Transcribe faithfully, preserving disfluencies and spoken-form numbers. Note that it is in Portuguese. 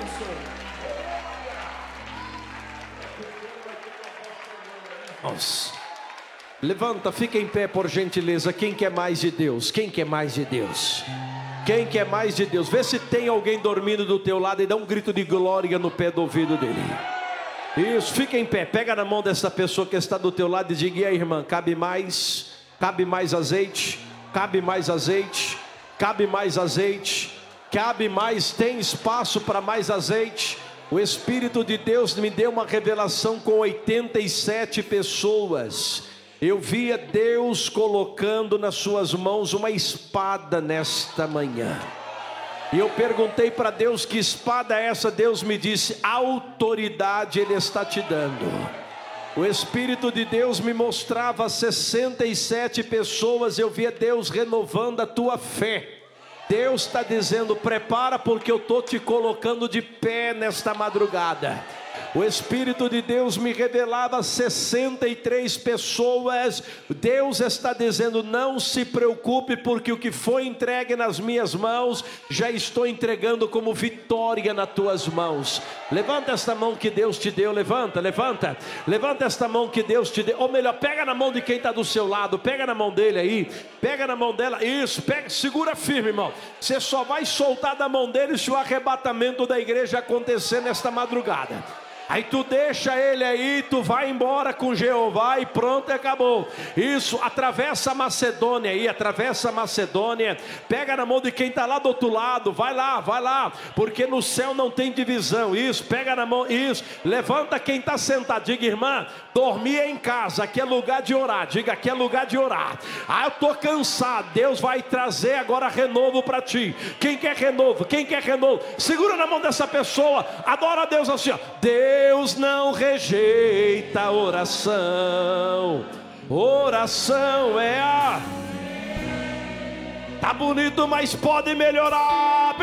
Nossa. Levanta, fica em pé por gentileza. Quem quer mais de Deus? Quem quer mais de Deus? Quem quer mais de Deus? Vê se tem alguém dormindo do teu lado e dá um grito de glória no pé do ouvido dele. Isso, fica em pé, pega na mão dessa pessoa que está do teu lado e diga: e aí, irmã, cabe mais? Cabe mais azeite? Cabe mais azeite? Cabe mais azeite? Cabe mais? Tem espaço para mais azeite? O Espírito de Deus me deu uma revelação com oitenta e sete pessoas. Eu via Deus colocando nas suas mãos uma espada nesta manhã. E eu perguntei para Deus: que espada é essa? Deus me disse: autoridade Ele está te dando. O Espírito de Deus me mostrava sessenta e sete pessoas. Eu via Deus renovando a tua fé. Deus está dizendo: prepara, porque eu estou te colocando de pé nesta madrugada. O Espírito de Deus me revelava sessenta e três pessoas. Deus está dizendo: não se preocupe, porque o que foi entregue nas minhas mãos, já estou entregando como vitória nas tuas mãos. Levanta esta mão que Deus te deu, levanta, levanta, levanta esta mão que Deus te deu, ou melhor, pega na mão de quem está do seu lado, pega na mão dele aí, pega na mão dela, isso, pega, segura firme, irmão. Você só vai soltar da mão dele se o arrebatamento da igreja acontecer nesta madrugada. Aí tu deixa ele aí, tu vai embora com Jeová e pronto, acabou. Isso, atravessa a Macedônia aí, atravessa a Macedônia, pega na mão de quem está lá do outro lado, vai lá, vai lá, porque no céu não tem divisão. Isso, pega na mão, isso, levanta quem está sentado, diga: irmã, dormir em casa, aqui é lugar de orar, diga: aqui é lugar de orar. Ah, eu estou cansado, Deus vai trazer agora renovo para ti. Quem quer renovo? Quem quer renovo? Segura na mão dessa pessoa, adora a Deus assim, ó. Deus Deus não rejeita a oração. Oração é a... Tá bonito, mas pode melhorar.